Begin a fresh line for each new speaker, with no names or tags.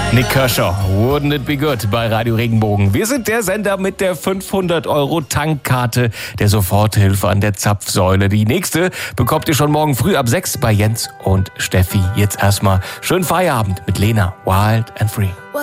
Nick Kershaw, Wouldn't It Be Good bei Radio Regenbogen. Wir sind der Sender mit der 500-Euro-Tankkarte der Soforthilfe an der Zapfsäule. Die nächste bekommt ihr schon morgen früh ab 6 bei Jens und Steffi. Jetzt erstmal schönen Feierabend mit Lena, Wild and Free.